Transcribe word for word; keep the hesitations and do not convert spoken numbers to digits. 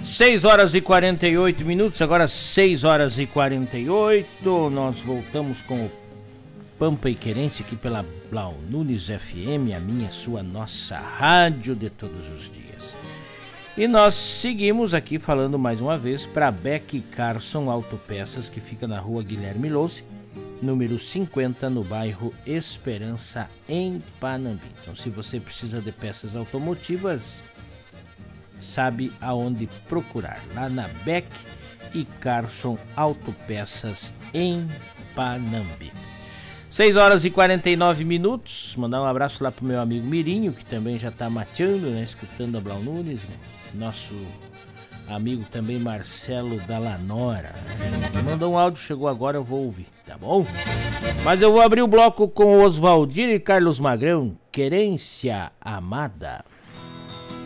seis horas e quarenta e oito minutos, agora seis horas e quarenta e oito. Nós voltamos com o Pampa e Querência aqui pela Blau Nunes F M, a minha, sua, nossa rádio de todos os dias. E nós seguimos aqui falando mais uma vez para Beck Carson Autopeças, que fica na rua Guilherme Louce, número cinquenta, no bairro Esperança, em Panambi. Então, se você precisa de peças automotivas, sabe aonde procurar, lá na Beck e Carson Autopeças, em Panambi. seis horas e quarenta e nove minutos, mandar um abraço lá pro meu amigo Mirinho, que também já tá mateando, né, escutando a Blau Nunes, nosso amigo também Marcelo da Lanora, né? Mandou um áudio, chegou agora, eu vou ouvir, tá bom? Mas eu vou abrir o bloco com Oswaldir e Carlos Magrão, Querência Amada.